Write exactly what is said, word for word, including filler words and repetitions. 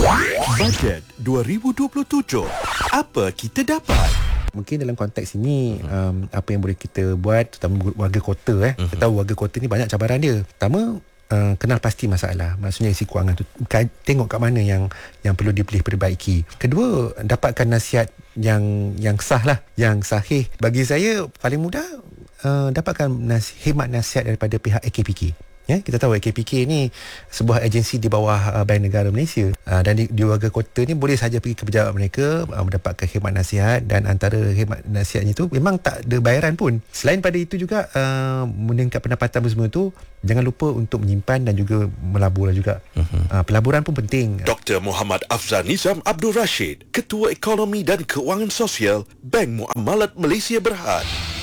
Bajet dua ribu dua puluh tujuh. Apa kita dapat? Mungkin dalam konteks ini um, apa yang boleh kita buat, terutama warga kota eh. Kita tahu warga kota ni banyak cabaran dia. Pertama, uh, kenal pasti masalah. Maksudnya isi kewangan tu, tengok kat mana yang yang perlu dipilih perbaiki. Kedua, dapatkan nasihat yang yang sah lah, yang sahih. Bagi saya paling mudah uh, dapatkan nas, khidmat nasihat daripada pihak A K P K. Ya, kita tahu A K P K ni sebuah agensi di bawah uh, Bank Negara Malaysia. Uh, dan di, di warga kota ni boleh saja pergi ke pejabat mereka uh, mendapatkan khidmat nasihat, dan antara khidmat nasihatnya tu memang tak ada bayaran pun. Selain pada itu juga uh, meningkat pendapatan semua tu, jangan lupa untuk menyimpan dan juga melabur juga. Uh-huh. Uh, pelaburan pun penting. Doktor Muhammad Afzal Nizam Abdul Rashid, Ketua Ekonomi dan Keuangan Sosial Bank Muamalat Malaysia Berhad.